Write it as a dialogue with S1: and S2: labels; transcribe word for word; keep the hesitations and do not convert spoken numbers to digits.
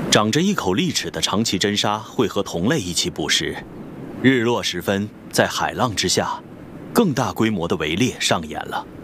S1: 长着一口利齿的长鳍真鲨会和同类一起捕食。日落时分，在海浪之下，更大规模的围猎上演了。